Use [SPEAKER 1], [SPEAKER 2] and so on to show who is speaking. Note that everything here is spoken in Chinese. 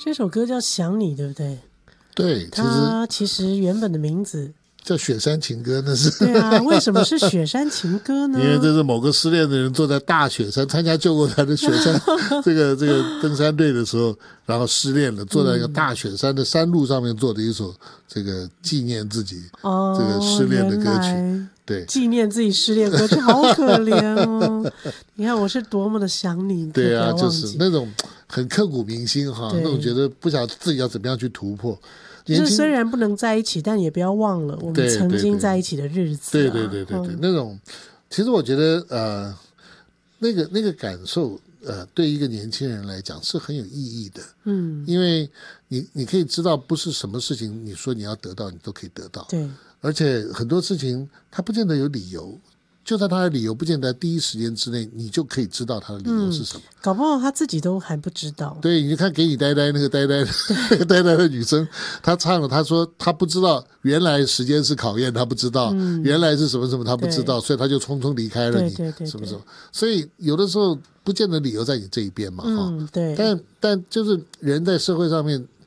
[SPEAKER 1] 这首歌叫《想你》，对不对？
[SPEAKER 2] 对，
[SPEAKER 1] 它其实原本的名字
[SPEAKER 2] 叫雪山情歌，那是
[SPEAKER 1] 对啊，为什么是雪山情歌呢？
[SPEAKER 2] 因为这是某个失恋的人坐在大雪山参加救国团的雪山这个登山队的时候，然后失恋了，坐在一个大雪山的山路上面做的一首这个纪念自己这个失恋的歌曲。对，
[SPEAKER 1] 纪念自己失恋歌曲，好可怜哦！你看我是多么的想你，
[SPEAKER 2] 对啊，就是那种很刻骨铭心哈，那种觉得不晓得自己要怎么样去突破。
[SPEAKER 1] 就是虽然不能在一起，但也不要忘了我们曾经在一起的日子、啊。
[SPEAKER 2] 对，那种其实我觉得那个感受对一个年轻人来讲是很有意义的。因为你可以知道，不是什么事情你说你要得到，你都可以得到。
[SPEAKER 1] 对，
[SPEAKER 2] 而且很多事情它不见得有理由。就算他的理由不见得第一时间之内你就可以知道他的理由是什么，
[SPEAKER 1] 搞不好他自己都还不知道。
[SPEAKER 2] 对，你就看给你呆呆那个呆呆的女生，她唱了，她说她不知道原来时间是考验，她不知道、原来是什么什么她不知道，所以她就匆匆离开了你，
[SPEAKER 1] 对
[SPEAKER 2] 什么什么。所以有的时候不见得理由在你这一边嘛，
[SPEAKER 1] 对。
[SPEAKER 2] 但就是人在社会上面